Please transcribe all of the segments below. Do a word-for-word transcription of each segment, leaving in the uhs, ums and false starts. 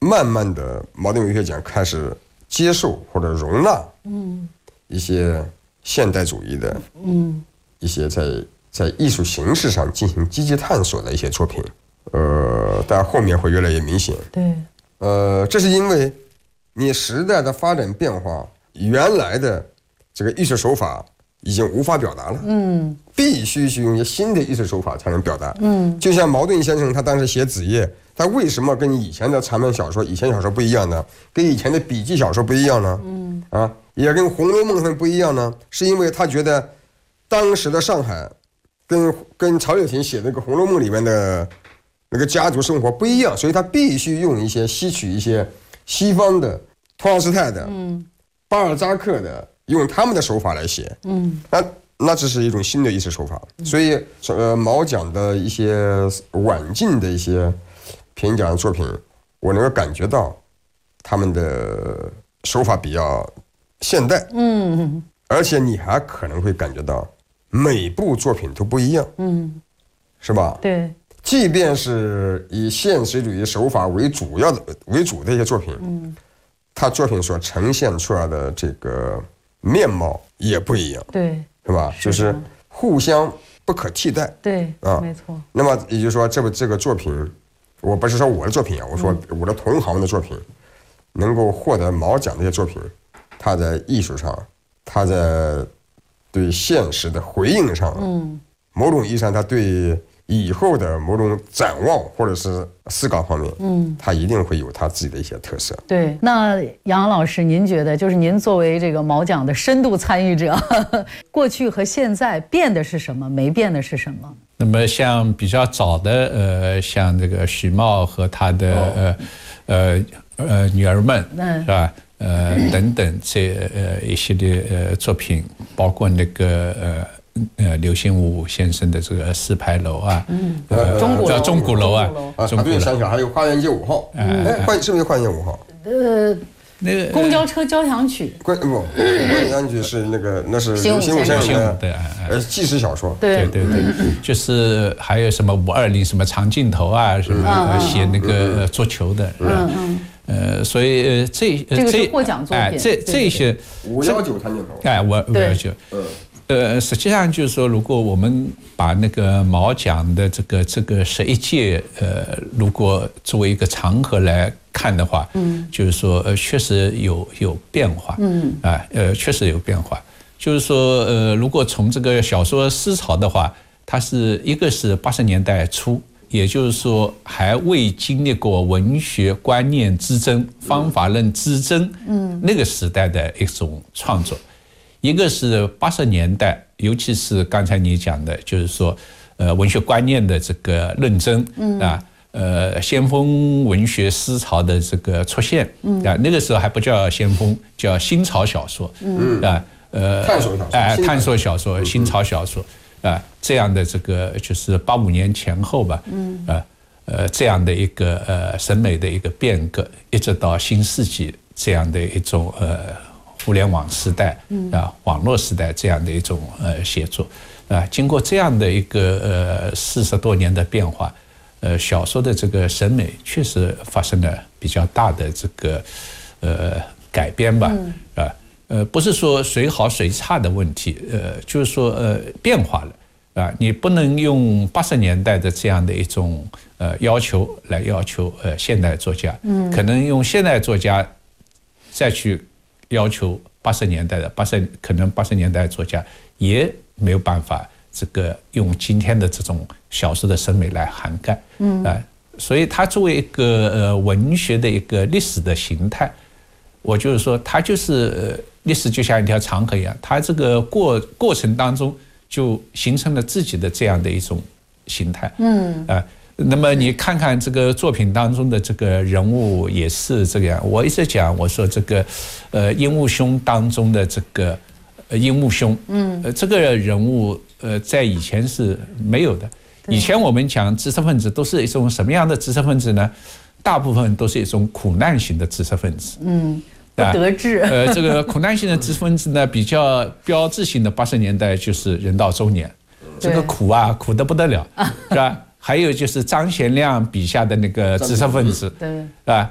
慢慢的茅盾文学奖开始接受或者容纳嗯一些现代主义的嗯一些在在艺术形式上进行积极探索的一些作品，呃，但后面会越来越明显。 对， 呃，这是因为你时代的发展变化，原来的这个艺术手法已经无法表达了，嗯，必须去用一些新的艺术手法才能表达，嗯，就像茅盾先生他当时写《子夜》，他为什么跟以前的长篇小说、以前小说不一样呢？跟以前的笔记小说不一样呢？嗯，啊，也跟《红楼梦》上不一样呢？是因为他觉得当时的上海跟跟曹雪芹写那个《红楼梦》里面的那个家族生活不一样，所以他必须用一些吸取一些西方的托尔斯泰的、嗯、巴尔扎克的，用他们的手法来写，嗯，那那这是一种新的艺术手法。所以，呃，毛讲的一些晚近的一些评奖作品，我能够感觉到他们的手法比较现代，嗯，而且你还可能会感觉到每部作品都不一样，嗯，是吧？ 对， 即便是以现实主义手法为主要的为主的一些作品，嗯，他作品所呈现出来的这个面貌也不一样， 对， 是吧？是就是互相不可替代， 对，啊，没错。 那么也就是说，这部这个作品，我不是说我的作品啊，我说我的同行的作品，能够获得毛奖的一些作品，他在艺术上，他在对现实的回应上，嗯，某种意义上，他对以后的某种展望或者是思考方面，嗯，他一定会有他自己的一些特色。 对，那杨老师，您觉得，就是您作为这个毛奖的深度参与者，呵呵过去和现在变的是什么？没变的是什么？ 那么像比较早的，呃，像这个许茂和他的、哦、呃呃呃女儿们，嗯，是吧？呃，等等这呃一系列呃作品，包括那个呃。呃，刘心武先生的这个四牌楼啊，嗯， 呃，中古叫中古楼啊， 中古楼，想想还有花园街五号，哎，花是不是花园街五号？ 呃，那个公交车交响曲， 关不，公交响曲是那个那是刘心武先生的对，呃，纪实小说， 对对对，就是还有什么五二零什么长镜头啊，什么写那个足球的，嗯嗯。呃，所以呃，这这个是获奖作品， 哎，这这些五幺九长镜头， 哎，五五幺九，嗯。呃，实际上就是说，如果我们把那个毛奖的这个这个十一届，呃，如果作为一个长河来看的话，嗯，就是说，呃，确实有有变化，嗯，啊，呃，确实有变化。就是说，呃，如果从这个小说思潮的话，它是一个是八十年代初，也就是说还未经历过文学观念之争、方法论之争，嗯，那个时代的一种创作。一个是八十年代，尤其是刚才你讲的，就是说，呃，文学观念的这个论争，嗯啊，呃，先锋文学思潮的这个出现，嗯啊，那个时候还不叫先锋，叫新潮小说，嗯啊，呃， 探索小说， 哎，探索小说，新潮小说，啊，这样的这个就是八五年前后吧，嗯啊，呃，这样的一个呃审美的一个变革，一直到新世纪这样的一种呃。互联网时代啊，网络时代这样的一种呃写作啊，经过这样的一个呃四十多年的变化，呃，小说的这个审美确实发生了比较大的这个呃改编吧，啊，呃，不是说谁好谁差的问题，呃，就是说呃变化了啊，你不能用八十年代的这样的一种呃要求来要求呃现代作家，嗯，可能用现代作家再去。要求八十年代的八十可能八十年代作家也没有办法这个用今天的这种小说的审美来涵盖，嗯啊、呃，所以它作为一个呃文学的一个历史的形态，我就是说它就是呃历史就像一条长河一样，它这个过过程当中就形成了自己的这样的一种形态，嗯啊。呃那么你看看这个作品当中的这个人物也是这个样。我一直讲，我说这个，呃，樱木兄当中的这个，呃，樱木兄，嗯，呃，这个人物，呃，在以前是没有的。以前我们讲知识分子都是一种什么样的知识分子呢？大部分都是一种苦难型的知识分子，嗯， 不得志。 呃，这个苦难型的知识分子呢，比较标志性的八十年代就是人到中年，这个苦啊，苦得不得了，是吧？还有就是张贤亮笔下的那个知识分子，对啊，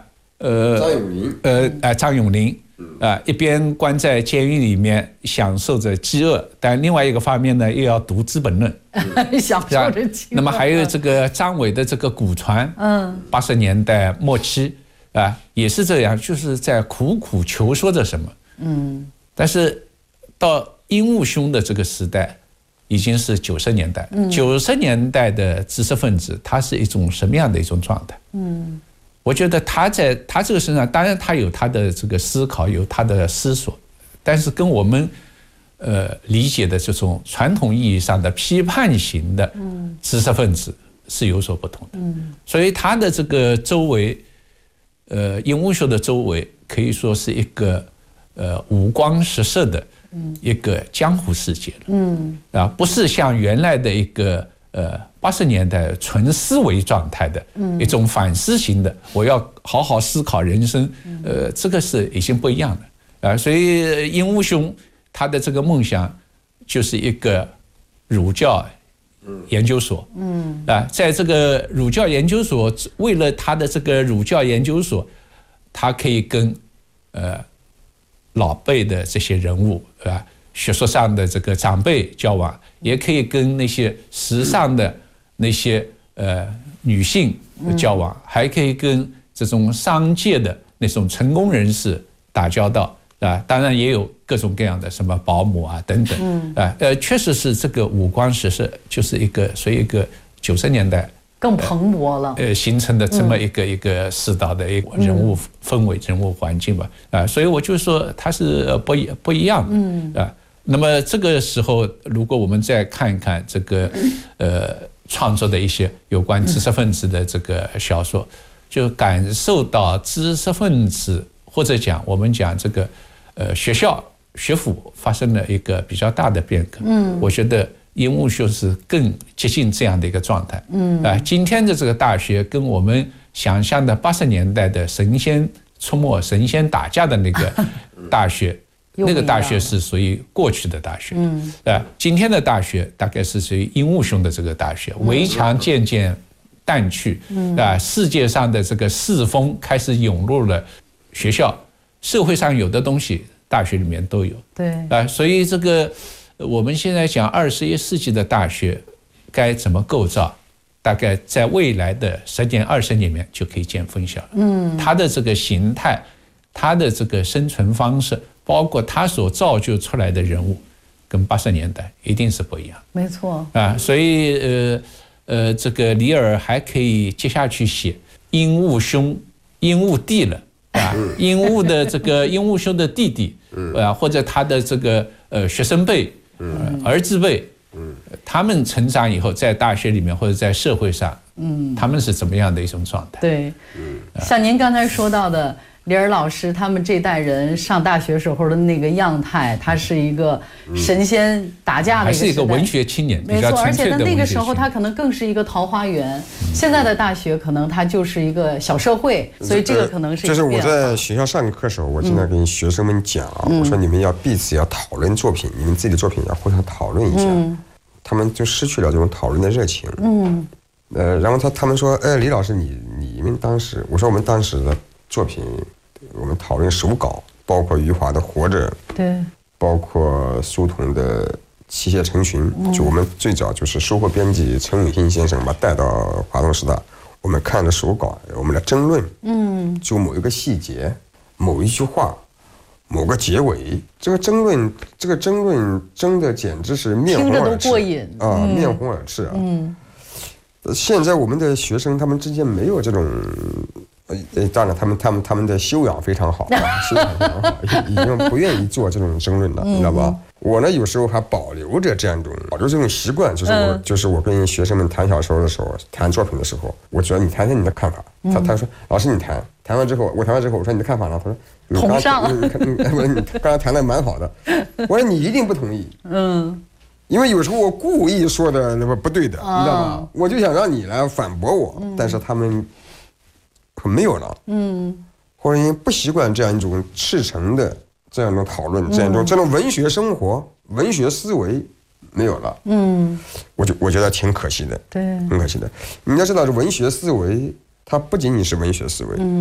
呃张永林， 呃啊张永林。啊，一边关在监狱里面享受着饥饿，但另外一个方面呢，又要读《资本论》， 享受着饥饿。 那么还有这个张伟的这个古传，嗯，八十年代末期啊，也是这样，就是在苦苦求说着什么，嗯。但是到殷务兄的这个时代，已经是九十年代，九十年代的知识分子，他是一种什么样的一种状态？嗯。我觉得他在他这个身上，当然他有他的这个思考，有他的思索，但是跟我们呃理解的这种传统意义上的批判型的知识分子是有所不同的。所以他的这个周围，呃，殷务兄的周围可以说是一个呃五光十色的一个江湖世界了。嗯啊，不是像原来的一个呃。八十年代纯思维状态的一种反思型的，我要好好思考人生，呃，这个是已经不一样的啊。所以殷务兄他的这个梦想就是一个儒教研究所，嗯啊，在这个儒教研究所，为了他的这个儒教研究所，他可以跟呃老辈的这些人物啊，学术上的这个长辈交往，也可以跟那些时尚的。那些呃女性交往，还可以跟这种商界的那种成功人士打交道啊，当然也有各种各样的什么保姆啊等等啊，呃，确实是这个五光十色，就是一个所以一个九十年代更蓬勃了， 呃，形成的这么一个一个世道的一个人物氛围、人物环境吧啊，所以我就说它是不一不一样的啊。那么这个时候，如果我们再看一看这个呃。创作的一些有关知识分子的这个小说，就感受到知识分子或者讲我们讲这个呃学校学府发生了一个比较大的变革。嗯，我觉得殷务兄是更接近这样的一个状态。嗯啊，今天的这个大学跟我们想象的八十年代的神仙出没、神仙打架的那个大学。那个大学是属于过去的大学，嗯，啊，今天的大学大概是属于殷务兄的这个大学，围墙渐渐淡去，嗯，啊，世界上的这个世风开始涌入了学校，社会上有的东西，大学里面都有， 对， 啊，所以这个我们现在讲二十一世纪的大学该怎么构造，大概在未来的十年、二十年里面就可以见分晓了，嗯，它的这个形态，它的这个生存方式。包括他所造就出来的人物，跟八十年代一定是不一样。 没错啊，所以呃呃，这个李尔还可以接下去写殷务兄、殷务弟了啊，殷务的这个殷务兄的弟弟啊，或者他的这个呃学生辈、儿子辈，他们成长以后在大学里面或者在社会上，嗯，他们是怎么样的一种状态？ 对，像您刚才说到的。李尔老师他们这代人上大学时候的那个样态，他是一个神仙打架的一个时代， 还是一个文学青年， 没错。而且在那个时候，他可能更是一个桃花源。现在的大学可能它就是一个小社会，所以这个可能是一个就是我在学校上课的时候，我经常跟学生们讲啊，我说你们要彼此要讨论作品，你们自己的作品要互相讨论一下。他们就失去了这种讨论的热情。嗯。呃，然后他他们说，哎，李老师，你你们当时，我说我们当时的。作品，我们讨论手稿，包括余华的《活着》， 对， 包括苏童的《妻妾成群》，嗯，就我们最早就是收获编辑陈伟新先生把带到华东师大，我们看了手稿，我们来争论，嗯，就某一个细节、某一句话、某个结尾，这个争论，这个争论争的简直是面红耳赤，听着都过瘾啊，嗯，面红耳赤啊，嗯，现在我们的学生他们之间没有这种。呃，当然，他们他们他们的修养非常好啊，修养非常好，已经不愿意做这种争论了，你知道吧？我呢，有时候还保留着这样一种保留这种习惯，就是我就是我跟学生们谈小说的时候，谈作品的时候，我觉得你谈谈你的看法。他他说老师你谈，谈完之后我谈完之后我说你的看法呢？他说你刚才你刚才谈的蛮好的，我说你一定不同意。嗯。因为有时候我故意说的那么不对的，你知道吧？我就想让你来反驳我，但是他们。没有了，嗯，或者因为不习惯这样一种赤诚的这样一种讨论，这样一种这种文学生活、文学思维没有了，嗯，我就我觉得挺可惜的， 对， 很可惜的。你要知道，这文学思维它不仅仅是文学思维，嗯，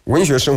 文学生